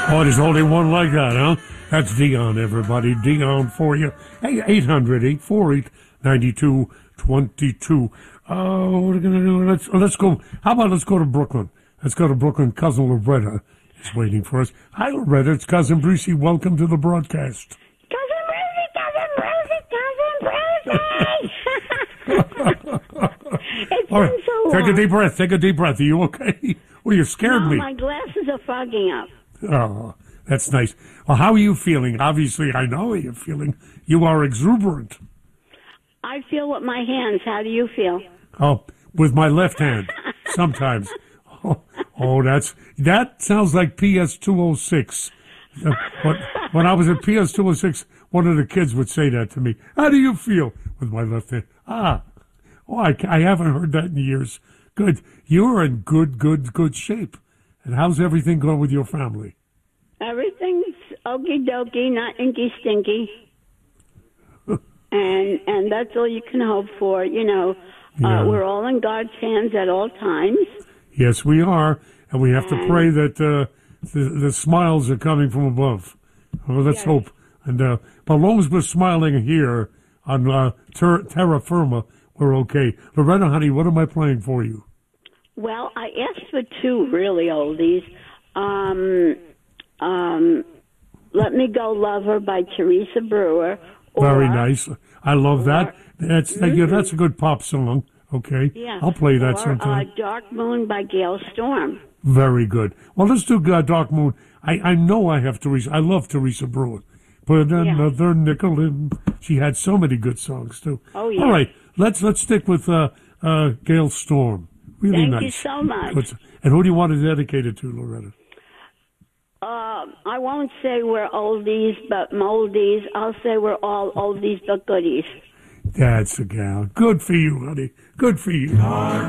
Oh, there's only one like that, huh? That's Dion, everybody. Dion for you. Hey, 800-848-9222. Oh, what are we going to do? Let's go. How about let's go to Brooklyn? Let's go to Brooklyn. Cousin Loretta is waiting for us. Hi, Loretta. It's Cousin Brucey. Welcome to the broadcast. Cousin Brucey. It's All right. been so long. Take a deep breath. Take a deep breath. Are you okay? Well, you scared me. My glasses are fogging up. Oh, that's nice. Well, how are you feeling? Obviously, I know how you're feeling. You are exuberant. I feel with my hands. How do you feel? Oh, with my left hand, sometimes. That sounds like PS206. When I was at PS206, one of the kids would say that to me. How do you feel with my left hand? I haven't heard that in years. Good. You're in good shape. And how's everything going with your family? Everything's okie dokie, not inky stinky. and that's all you can hope for. Yeah. We're all in God's hands at all times. Yes, we are. And we have to pray that the smiles are coming from above. Well, let's hope. And but as long as we're smiling here on terra firma, we're okay. Loretta, honey, what am I playing for you? Well, I asked for two really oldies. Let Me Go Lover by Teresa Brewer. Very nice. I love that. That's a good pop song. Okay. Yeah. I'll play that sometime. Dark Moon by Gail Storm. Very good. Well, let's do Dark Moon. I know I have Teresa. I love Teresa Brewer. Put another nickel in. She had so many good songs, too. Oh, yeah. All right. Let's stick with Gail Storm. Really nice. Thank you so much. And who do you want to dedicate it to, Loretta? I won't say we're oldies but moldies. I'll say we're all oldies but goodies. That's a gal. Good for you, honey. Good for you.